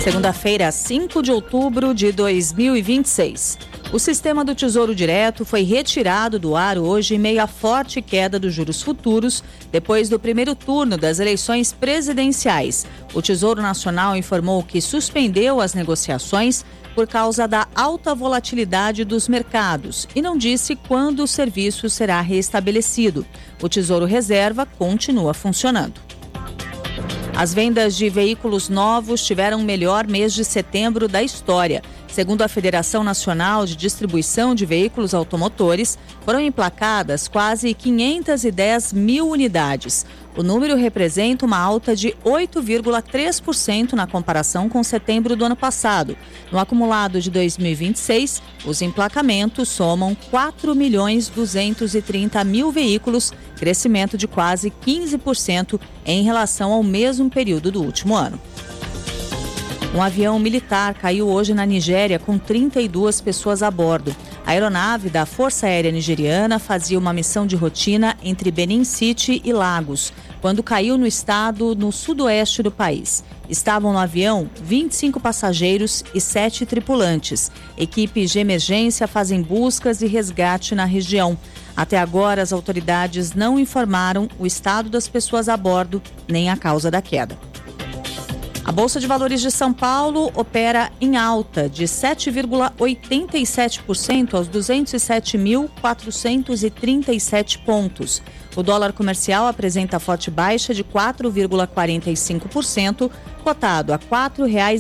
Segunda-feira, 5 de outubro de 2026. O sistema do Tesouro Direto foi retirado do ar hoje em meio à forte queda dos juros futuros, depois do primeiro turno das eleições presidenciais. O Tesouro Nacional informou que suspendeu as negociações por causa da alta volatilidade dos mercados e não disse quando o serviço será restabelecido. O Tesouro Reserva continua funcionando. As vendas de veículos novos tiveram o melhor mês de setembro da história. Segundo a Federação Nacional de Distribuição de Veículos Automotores, foram emplacadas quase 510 mil unidades. O número representa uma alta de 8,3% na comparação com setembro do ano passado. No acumulado de 2026, os emplacamentos somam 4.230.000 veículos, crescimento de quase 15% em relação ao mesmo período do último ano. Um avião militar caiu hoje na Nigéria com 32 pessoas a bordo. A aeronave da Força Aérea Nigeriana fazia uma missão de rotina entre Benin City e Lagos, quando caiu no estado no sudoeste do país. Estavam no avião 25 passageiros e 7 tripulantes. Equipes de emergência fazem buscas e resgate na região. Até agora, as autoridades não informaram o estado das pessoas a bordo nem a causa da queda. A Bolsa de Valores de São Paulo opera em alta de 7,87% aos 207.437 pontos. O dólar comercial apresenta forte baixa de 4,45%, cotado a R$ 4,00